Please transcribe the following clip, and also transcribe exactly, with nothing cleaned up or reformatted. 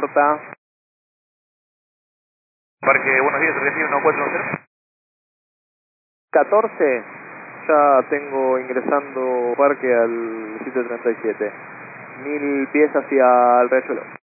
Tota. Parque, buenos días, recibe uno cuatro cero. catorce, ya tengo ingresando parque al sitio treinta y siete. Mil pies hacia el Riachuelo.